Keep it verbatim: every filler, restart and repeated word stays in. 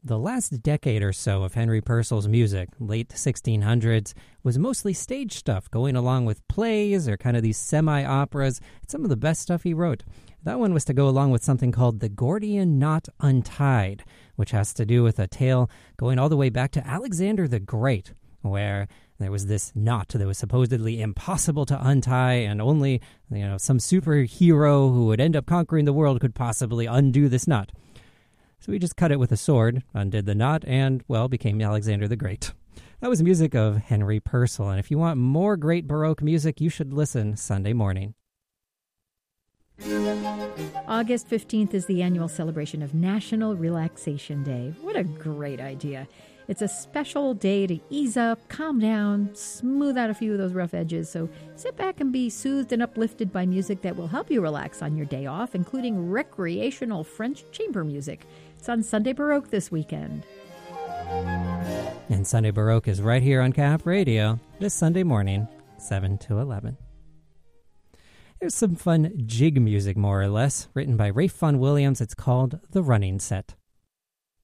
The last decade or so of Henry Purcell's music, late sixteen hundreds, was mostly stage stuff going along with plays or kind of these semi-operas. It's some of the best stuff he wrote. That one was to go along with something called The Gordian Knot Untied, which has to do with a tale going all the way back to Alexander the Great, where there was this knot that was supposedly impossible to untie, and only, you know, some superhero who would end up conquering the world could possibly undo this knot. So he just cut it with a sword, undid the knot, and, well, became Alexander the Great. That was music of Henry Purcell, and if you want more great Baroque music, you should listen Sunday morning. August fifteenth is the annual celebration of National Relaxation Day. What a great idea. It's a special day to ease up, calm down, smooth out a few of those rough edges. So sit back and be soothed and uplifted by music that will help you relax on your day off, including recreational French chamber music. It's on Sunday Baroque this weekend. And Sunday Baroque is right here on Cap Radio this Sunday morning, seven to eleven. Here's some fun jig music, more or less, written by Ralph Vaughan Williams. It's called The Running Set.